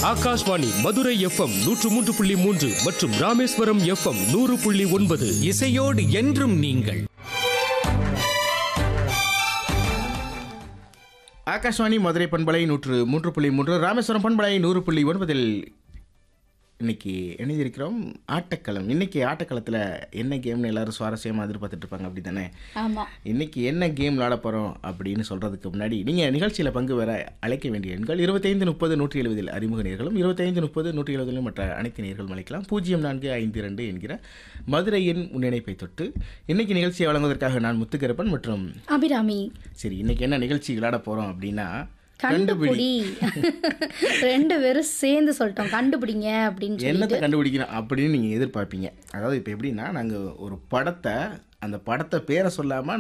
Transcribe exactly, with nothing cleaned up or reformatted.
Akashvani Madurai FM நூற்று மூன்று புள்ளி மூன்று மற்றும் ராமேஸ்வரம் எஃப்எம் நூறு புள்ளி ஒன்பது. இசையோடு என்றும் நீங்கள். ஆகாஷ்வாணி மதுரை பண்பலை நூற்று மூன்று புள்ளி மூன்று, ராமேஸ்வரம் பண்பலை நூறு புள்ளி ஒன்பதில் இன்னைக்கு இணைந்திருக்கிறோம். ஆட்டக்களம். இன்னைக்கு ஆட்டக்களத்தில் என்ன கேம்னு எல்லாரும் சுவாரஸ்யமாக எதிர்பார்த்துட்டு இருப்பாங்க, அப்படி தானே? ஆமாம். இன்னைக்கு என்ன கேம் விளாட போகிறோம் அப்படின்னு சொல்கிறதுக்கு முன்னாடி நீங்கள் நிகழ்ச்சியில் பங்கு பெற அழைக்க வேண்டிய எண்கள் இருபத்தைந்து முப்பது நூற்றி எழுபதில் அறிமுக நேர்களும், இருபத்தைந்து முப்பது நூற்றி எழுபதிலும் மற்ற அனைத்து நேர்களும் அழைக்கலாம். பூஜ்ஜியம் நான்கு ஐந்து இரண்டு என்கிற மதுரையின் முன்னிணைப்பை தொட்டு இன்னைக்கு நிகழ்ச்சியை வழங்குவதற்காக நான் முத்துக்கருப்பன் மற்றும் அபிராமி. சரி, இன்னைக்கு என்ன நிகழ்ச்சி விளாட போகிறோம் அப்படின்னா கண்டுபிடி. ரெண்டு பேரும் சேர்ந்து சொல்லிட்டோம் கண்டுபிடிங்க அப்படின்னு. என்னத்தை கண்டுபிடிக்கணும் அப்படின்னு நீங்கள் எதிர்பார்ப்பீங்க. அதாவது இப்போ எப்படின்னா, நாங்கள் ஒரு படத்தை, அந்த படத்தை பேரை சொல்லாமல்